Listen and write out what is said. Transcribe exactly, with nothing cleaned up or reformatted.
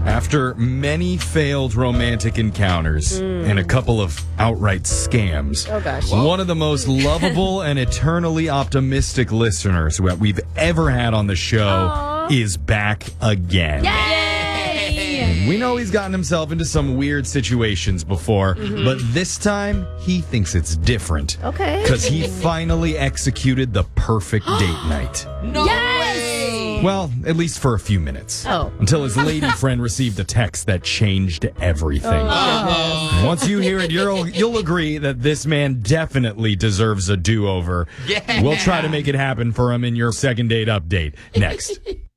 After many failed romantic encounters mm. and a couple of outright scams, oh gosh. one of the most lovable and eternally optimistic listeners that we've ever had on the show Aww. is back again. Yay! We know he's gotten himself into some weird situations before, mm-hmm. but this time he thinks it's different. Okay. Because he finally executed the perfect date night. No yes! way! Well, at least for a few minutes. Oh. Until his lady friend received a text that changed everything. Oh, Once you hear it, you'll, you'll agree that this man definitely deserves a do-over. Yeah. We'll try to make it happen for him in your second date update next.